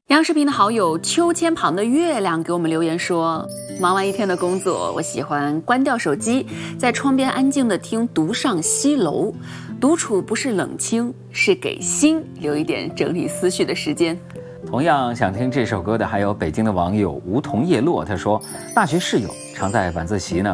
央视频的好友秋千旁的月亮给我们留言说，忙完一天的工作，我喜欢关掉手机，在窗边安静地听独上西楼。独处不是冷清，是给心留一点整理思绪的时间。 同样想听这首歌的还有北京的网友梧桐叶落，他说，大学室友常在晚自习呢